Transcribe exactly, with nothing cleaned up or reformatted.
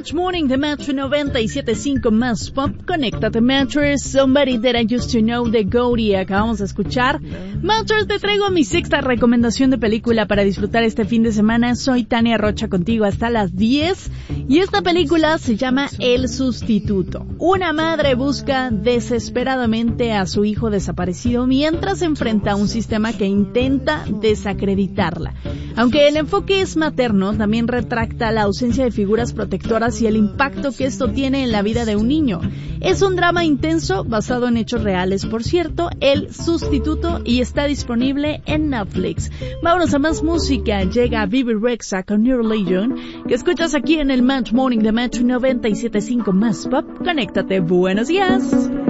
Match Morning de Match noventa y siete punto cinco más pop. Conéctate, Matchers. Somebody That I Used to Know de Goldie. Acabamos de escuchar. Matchers, te traigo mi sexta recomendación de película para disfrutar este fin de semana. Soy Tania Rocha contigo hasta las diez. Y esta película se llama El Sustituto. Una madre busca desesperadamente a su hijo desaparecido mientras enfrenta a un sistema que intenta desacreditarla. Aunque el enfoque es materno, también retracta la ausencia de figuras protectoras y el impacto que esto tiene en la vida de un niño. Es un drama intenso basado en hechos reales, por cierto, El Sustituto, y está disponible en Netflix. Vámonos a más música. Llega Bibi Rexha con New Religion, que escuchas aquí en el Match Morning de Match noventa y siete punto cinco más pop. Conéctate. Buenos días.